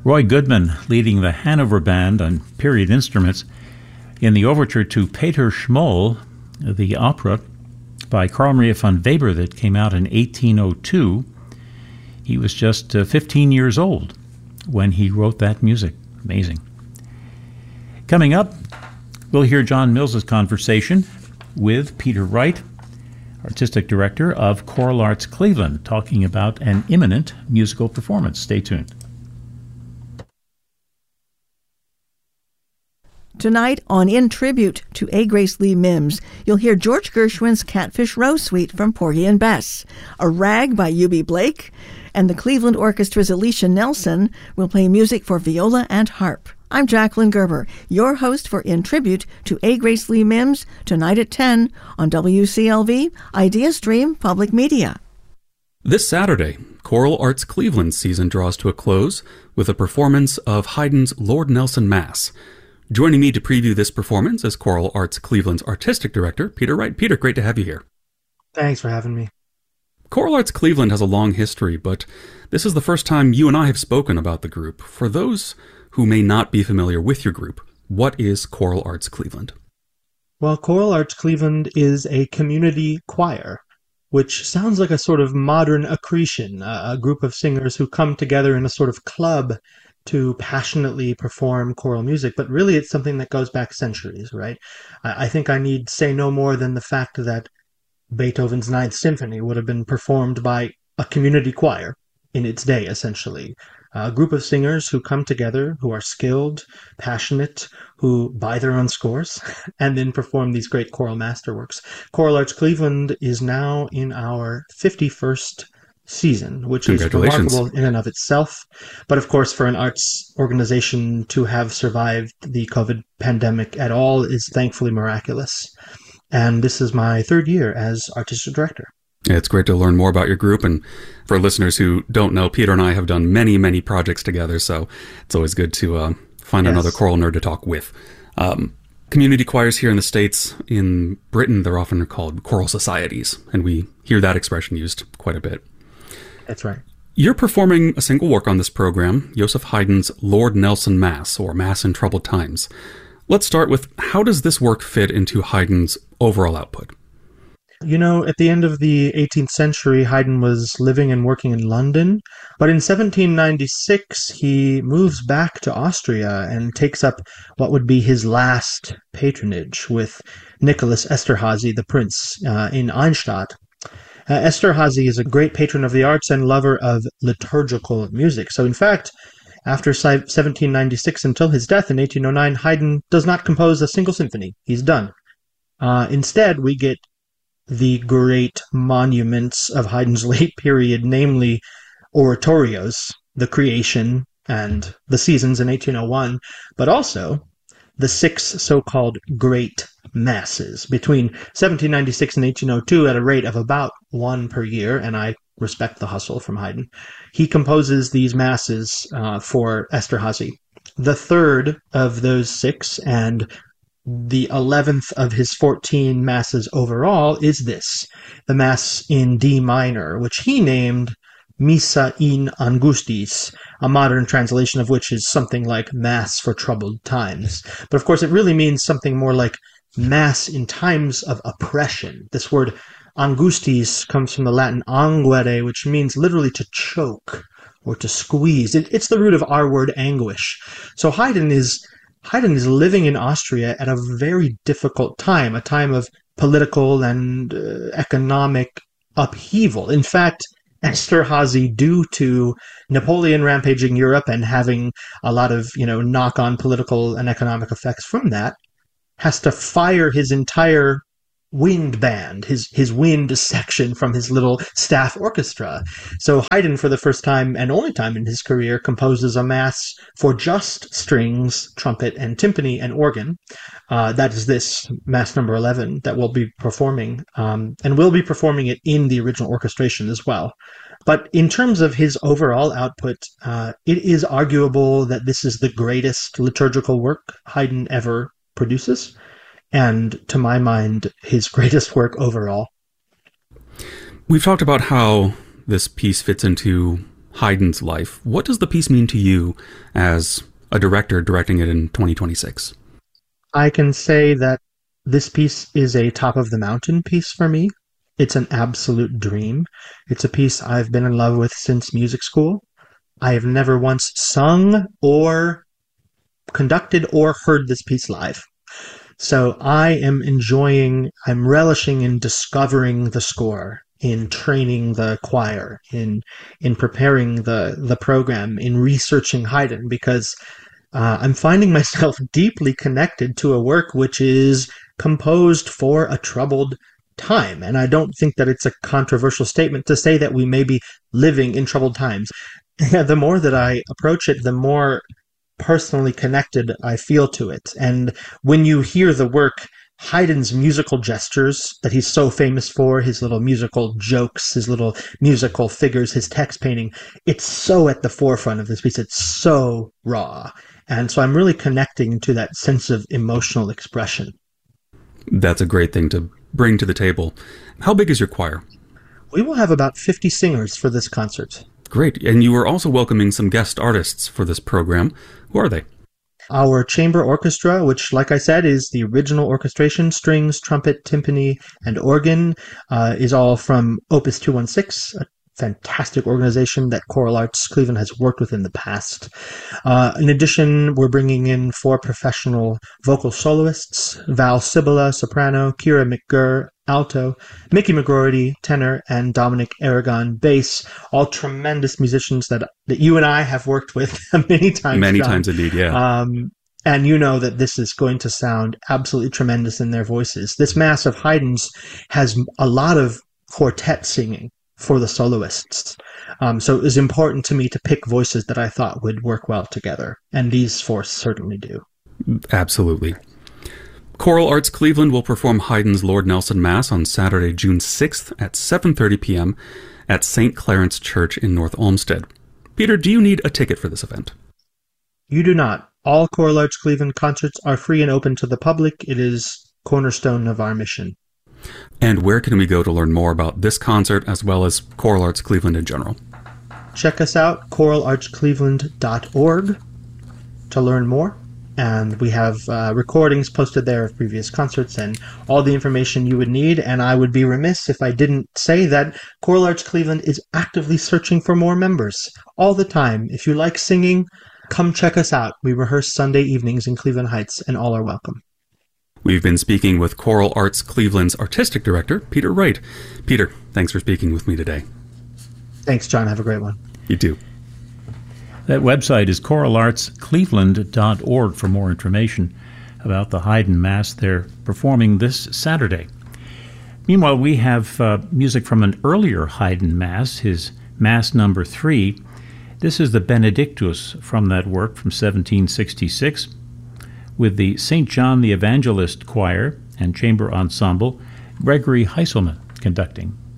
Roy Goodman leading the Hanover Band on period instruments in the overture to Peter Schmoll, the opera by Carl Maria von Weber that came out in 1802. He was just 15 years old when he wrote that music. Amazing. Coming up, we'll hear John Mills's conversation with Peter Wright, Artistic Director of Choral Arts Cleveland, talking about an imminent musical performance. Stay tuned. Tonight on In Tribute to A. Grace Lee Mims, you'll hear George Gershwin's Catfish Row Suite from Porgy and Bess, a rag by U.B. Blake, and the Cleveland Orchestra's Alicia Nelson will play music for viola and harp. I'm Jacqueline Gerber, your host for In Tribute to A. Grace Lee Mims, tonight at 10 on WCLV, Idea Stream Public Media. This Saturday, Choral Arts Cleveland season draws to a close with a performance of Haydn's Lord Nelson Mass. Joining me to preview this performance is Choral Arts Cleveland's Artistic Director, Peter Wright. Peter, great to have you here. Thanks for having me. Choral Arts Cleveland has a long history, but this is the first time you and I have spoken about the group. For those who may not be familiar with your group, what is Choral Arts Cleveland? Well, Choral Arts Cleveland is a community choir, which sounds like a sort of modern accretion, a group of singers who come together in a sort of club to passionately perform choral music, but really it's something that goes back centuries, right? I think I need say no more than the fact that Beethoven's Ninth Symphony would have been performed by a community choir in its day, essentially. A group of singers who come together, who are skilled, passionate, who buy their own scores, and then perform these great choral masterworks. Choral Arts Cleveland is now in our 51st season, which is remarkable in and of itself. But of course, for an arts organization to have survived the COVID pandemic at all is thankfully miraculous. And this is my third year as artistic director. Yeah, it's great to learn more about your group. And for listeners who don't know, Peter and I have done many, many projects together. So it's always good to find another choral nerd to talk with. Community choirs here in the States, in Britain, they're often called choral societies. And we hear that expression used quite a bit. That's right. You're performing a single work on this program, Joseph Haydn's Lord Nelson Mass, or Mass in Troubled Times. Let's start with, how does this work fit into Haydn's overall output? You know, at the end of the 18th century, Haydn was living and working in London, but in 1796, he moves back to Austria and takes up what would be his last patronage with Nicholas Esterhazy, the prince, in Eisenstadt. Esterhazy is a great patron of the arts and lover of liturgical music. So in fact, after 1796 until his death in 1809, Haydn does not compose a single symphony. He's done. Instead, we get the great monuments of Haydn's late period, namely oratorios, the Creation and the Seasons in 1801, but also the 6 so-called great masses between 1796 and 1802 at a rate of about 1 per year, and I respect the hustle from Haydn. He composes these masses for Esterhazy. The third of those 6 and the 11th of his 14 masses overall is this, the Mass in D minor, which he named Missa in Angustis, a modern translation of which is something like Mass for Troubled Times. But of course, it really means something more like Mass in times of oppression. This word angustis comes from the Latin anguere, which means literally to choke or to squeeze. It's the root of our word anguish. So Haydn is living in Austria at a very difficult time, a time of political and economic upheaval. In fact, Esterhazy, due to Napoleon rampaging Europe and having a lot of, knock-on political and economic effects from that, has to fire his entire wind band, his wind section from his little staff orchestra. So Haydn, for the first time and only time in his career, composes a mass for just strings, trumpet, and timpani and organ. That is this Mass number 11 that we'll be performing, and we'll be performing it in the original orchestration as well. But in terms of his overall output, it is arguable that this is the greatest liturgical work Haydn ever produces, and to my mind, his greatest work overall. We've talked about how this piece fits into Haydn's life, what does the piece mean to you as a director directing it in 2026? I can say that this piece is a top of the mountain piece for me. It's an absolute dream. It's a piece I've been in love with since music school. I have never once sung or conducted or heard this piece live. So I'm relishing in discovering the score, in training the choir, in preparing the program, in researching Haydn, because I'm finding myself deeply connected to a work which is composed for a troubled time. And I don't think that it's a controversial statement to say that we may be living in troubled times. The more that I approach it, the more personally connected I feel to it. And when you hear the work, Haydn's musical gestures that he's so famous for, his little musical jokes, his little musical figures, his text painting, it's so at the forefront of this piece. It's so raw. And so I'm really connecting to that sense of emotional expression. That's a great thing to bring to the table. How big is your choir? We will have about 50 singers for this concert. Great. And you are also welcoming some guest artists for this program. Who are they? Our chamber orchestra, which, like I said, is the original orchestration, strings, trumpet, timpani, and organ, is all from Opus 216, a fantastic organization that Choral Arts Cleveland has worked with in the past. In addition, we're bringing in 4 professional vocal soloists, Val Cibula, soprano, Kira McGurr, alto, Mickey McGroarty, tenor, and Dominic Aragon, bass, all tremendous musicians that you and I have worked with many times. Many John. times indeed, yeah. And you know that this is going to sound absolutely tremendous in their voices. This Mass of Haydn's has a lot of quartet singing for the soloists. So it was important to me to pick voices that I thought would work well together. And these 4 certainly do. Absolutely. Choral Arts Cleveland will perform Haydn's Lord Nelson Mass on Saturday, June 6th at 7:30 p.m. at St. Clarence Church in North Olmsted. Peter, do you need a ticket for this event? You do not. All Choral Arts Cleveland concerts are free and open to the public. It is cornerstone of our mission. And where can we go to learn more about this concert as well as Choral Arts Cleveland in general? Check us out, choralartscleveland.org, to learn more. And we have recordings posted there of previous concerts and all the information you would need. And I would be remiss if I didn't say that Choral Arts Cleveland is actively searching for more members all the time. If you like singing, come check us out. We rehearse Sunday evenings in Cleveland Heights, and all are welcome. We've been speaking with Choral Arts Cleveland's artistic director, Peter Wright. Peter, thanks for speaking with me today. Thanks, John. Have a great one. You too. That website is choralartscleveland.org for more information about the Haydn Mass they're performing this Saturday. Meanwhile, we have music from an earlier Haydn Mass, his Mass number 3. This is the Benedictus from that work from 1766, with the St. John the Evangelist Choir and Chamber Ensemble, Gregory Heiselman conducting.